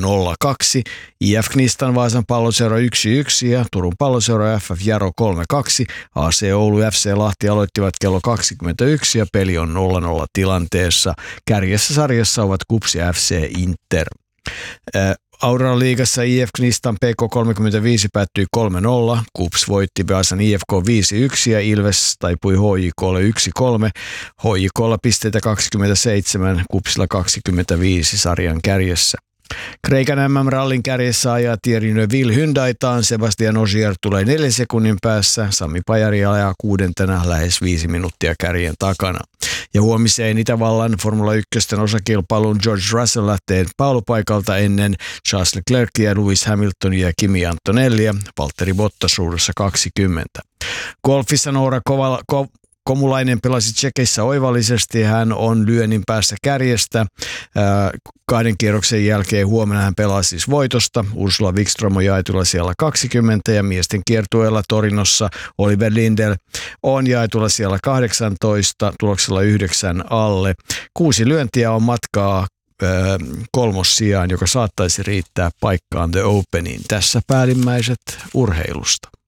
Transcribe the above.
0-2, IF Knistan Vaasan Palloseura 1-1 ja Turun Palloseura FF Jaro 3-2. AC Oulu FC Lahti aloittivat kello 21 ja peli on 0-0 tilanteessa. Kärjessä sarjassa ovat KuPS ja FC Inter. Aurora liigassa IF Knistan PK35 päättyi 3-0, KuPS voitti Vaasan IFK 5-1 ja Ilves taipui HJK:lle 1-3. HJK:lla pisteitä 27, KuPSilla 25 sarjan kärjessä. Kreikan MM-rallin kärjessä ajaa Thierry Neuville Hyundaitaan, Sebastian Ogier tulee 4 sekunnin päässä, Sami Pajari ajaa 6. lähes 5 minuuttia kärjen takana. Ja huomiseen Itävallan Formula 1 osakilpailuun George Russell lähtee paalupaikalta ennen Charles Leclercia, Lewis Hamiltonia ja Kimi Antonellia, Valtteri Bottas ruudussa 20. Golfissa Noora Komulainen pelasi Tšekeissä oivallisesti. Hän on lyönnin päässä kärjestä. 2 kierroksen jälkeen huomenna hän pelaa siis voitosta. Ursula Wikström on jaetulla siellä 20 ja miesten kiertueella Torinossa Oliver Lindell on jaetulla siellä 18, tuloksella 9 alle. 6 lyöntiä on matkaa kolmossijaan, joka saattaisi riittää paikkaan The Openiin. Tässä päällimmäiset urheilusta.